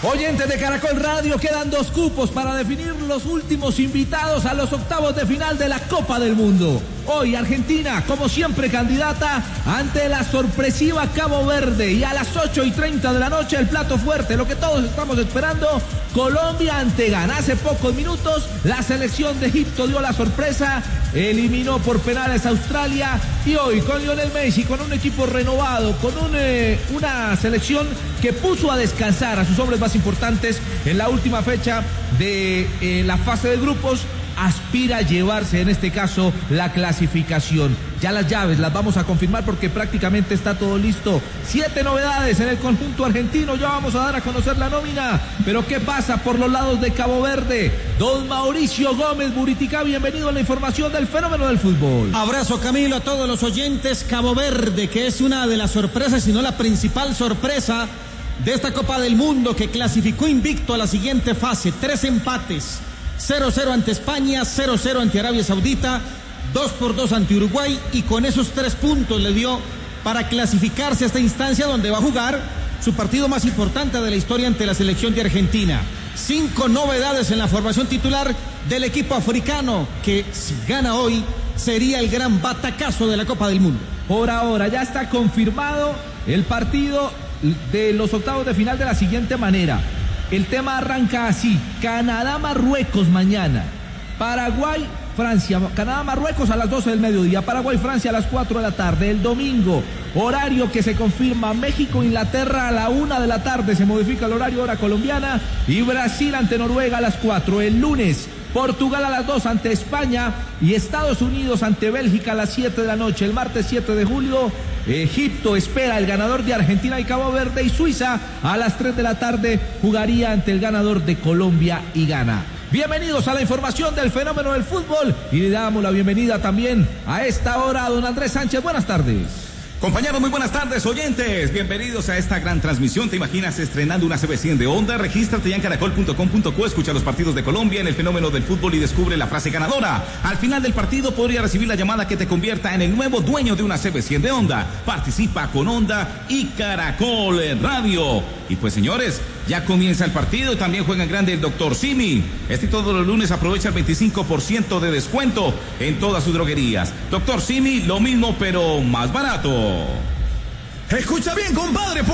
Oyentes de Caracol Radio, quedan 2 cupos para definir los últimos invitados a los octavos de final de la Copa del Mundo. Hoy Argentina, como siempre, candidata ante la sorpresiva Cabo Verde. Y a las 8:30 de la noche, el plato fuerte, lo que todos estamos esperando, Colombia ante Ghana. Hace pocos minutos, la selección de Egipto dio la sorpresa, eliminó por penales a Australia. Y hoy, con Lionel Messi, con un equipo renovado, con una selección que puso a descansar a sus hombres más importantes en la última fecha de la fase de grupos, aspira a llevarse en este caso la clasificación. Ya las llaves las vamos a confirmar porque prácticamente está todo listo. 7 novedades en el conjunto argentino, ya vamos a dar a conocer la nómina. Pero ¿qué pasa por los lados de Cabo Verde? Don Mauricio Gómez Buritica, bienvenido a la información del fenómeno del fútbol. Abrazo, Camilo, a todos los oyentes. Cabo Verde, que es una de las sorpresas, si no la principal sorpresa de esta Copa del Mundo, que clasificó invicto a la siguiente fase. 3 empates. 0-0 ante España, 0-0 ante Arabia Saudita, 2-2 ante Uruguay, y con esos 3 puntos le dio para clasificarse a esta instancia donde va a jugar su partido más importante de la historia ante la selección de Argentina. 5 novedades en la formación titular del equipo africano, que si gana hoy sería el gran batacazo de la Copa del Mundo. Por ahora ya está confirmado el partido de los octavos de final de la siguiente manera. El tema arranca así: Canadá-Marruecos mañana, Paraguay-Francia, Canadá-Marruecos a las 12 del mediodía, Paraguay-Francia a las 4 de la tarde. El domingo, horario que se confirma: México-Inglaterra a la 1 de la tarde, se modifica el horario, hora colombiana, y Brasil ante Noruega a las 4. El lunes, Portugal a las 2 ante España y Estados Unidos ante Bélgica a las 7 de la noche. El martes 7 de julio, Egipto espera el ganador de Argentina y Cabo Verde, y Suiza a las 3 de la tarde jugaría ante el ganador de Colombia y Ghana. Bienvenidos a la información del fenómeno del fútbol, y le damos la bienvenida también a esta hora a don Andrés Sánchez. Buenas tardes. Compañeros, muy buenas tardes, oyentes. Bienvenidos a esta gran transmisión. ¿Te imaginas estrenando una CB100 de Honda? Regístrate ya en caracol.com.co, escucha los partidos de Colombia en el fenómeno del fútbol y descubre la frase ganadora. Al final del partido podría recibir la llamada que te convierta en el nuevo dueño de una CB100 de Honda. Participa con Honda y Caracol Radio. Y pues, señores, ya comienza el partido y también juega en grande el Dr. Simi. Este y todos los lunes aprovecha el 25% de descuento en todas sus droguerías. Dr. Simi, lo mismo pero más barato. Escucha bien, compadre.